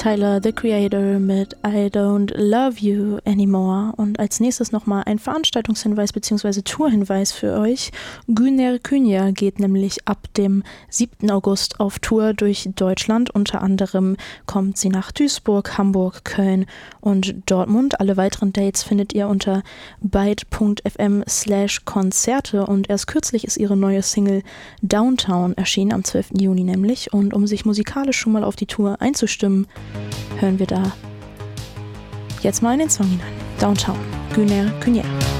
Tyler, the Creator mit I Don't Love You Anymore. Und als nächstes nochmal ein Veranstaltungshinweis bzw. Tourhinweis für euch. Güner Künja geht nämlich ab dem 7. August auf Tour durch Deutschland. Unter anderem kommt sie nach Duisburg, Hamburg, Köln und Dortmund. Alle weiteren Dates findet ihr unter byte.fm/Konzerte. Und erst kürzlich ist ihre neue Single Downtown erschienen, am 12. Juni nämlich. Und um sich musikalisch schon mal auf die Tour einzustimmen, hören wir da jetzt mal in den Song hinein. Downtown, Güner Künja.